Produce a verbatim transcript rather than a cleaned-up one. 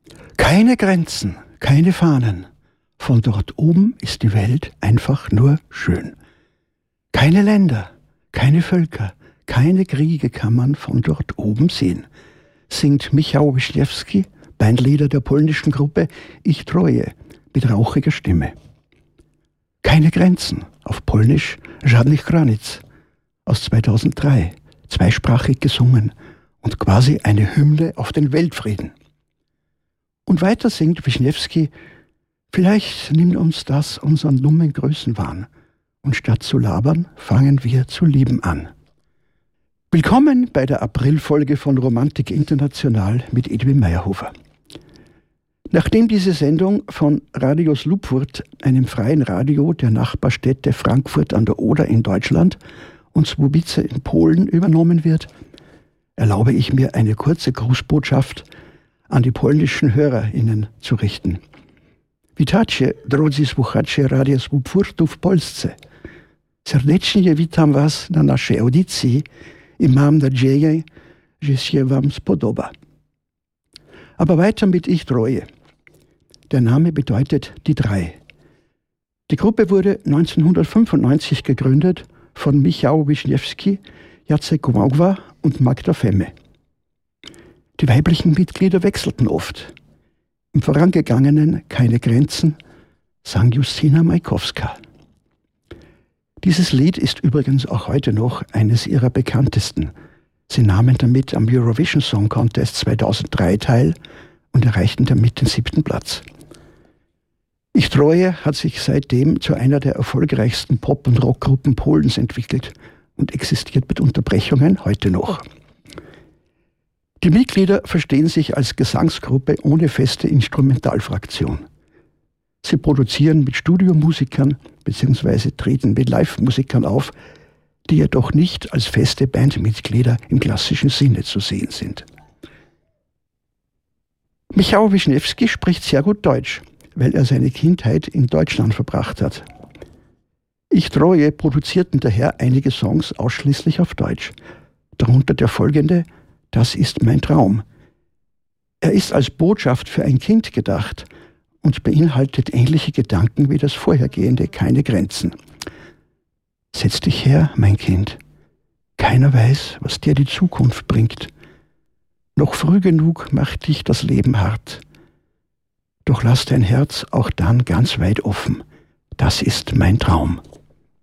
Keine Grenzen, keine Fahnen. Von dort oben ist die Welt einfach nur schön. Keine Länder, keine Völker, keine Kriege kann man von dort oben sehen, singt Michał Wiśniewski, Bandleader der polnischen Gruppe Ich Troje, mit rauchiger Stimme. Keine Grenzen, auf Polnisch Żadnych granic, aus zweitausenddrei, zweisprachig gesungen und quasi eine Hymne auf den Weltfrieden. Und weiter singt Wiśniewski: Vielleicht nimmt uns das unseren dummen Größenwahn, und statt zu labern, fangen wir zu lieben an. Willkommen bei der Aprilfolge von Romantik International mit Edwin Meyerhofer. Nachdem diese Sendung von Radio Słupwód, einem freien Radio der Nachbarstädte Frankfurt an der Oder in Deutschland und Słubice in Polen übernommen wird, erlaube ich mir eine kurze Grußbotschaft an die polnischen HörerInnen zu richten. Witajcie, drodzy słuchacze Radia Słupwód w Polsce. Serdecznie witam Was na naszej audycji i mam nadzieję, że się Wam spodoba. Aber weiter mit Ich Troje. Der Name bedeutet die drei. Die Gruppe wurde neunzehnhundertfünfundneunzig gegründet von Michał Wiśniewski, Jacek Wałwa und Magda Femme. Die weiblichen Mitglieder wechselten oft. Im vorangegangenen Keine Grenzen sang Justyna Majkowska. Dieses Lied ist übrigens auch heute noch eines ihrer bekanntesten. Sie nahmen damit am Eurovision Song Contest zweitausenddrei teil und erreichten damit den siebten Platz. Ich Troje hat sich seitdem zu einer der erfolgreichsten Pop- und Rockgruppen Polens entwickelt und existiert mit Unterbrechungen heute noch. Die Mitglieder verstehen sich als Gesangsgruppe ohne feste Instrumentalfraktion. Sie produzieren mit Studiomusikern bzw. treten mit Live-Musikern auf, die jedoch nicht als feste Bandmitglieder im klassischen Sinne zu sehen sind. Michał Wiśniewski spricht sehr gut Deutsch, weil er seine Kindheit in Deutschland verbracht hat. Ich Troje produzierten daher einige Songs ausschließlich auf Deutsch, darunter der folgende Das ist mein Traum. Er ist als Botschaft für ein Kind gedacht und beinhaltet ähnliche Gedanken wie das vorhergehende Keine Grenzen. Setz dich her, mein Kind. Keiner weiß, was dir die Zukunft bringt. Noch früh genug macht dich das Leben hart. Doch lass dein Herz auch dann ganz weit offen. Das ist mein Traum.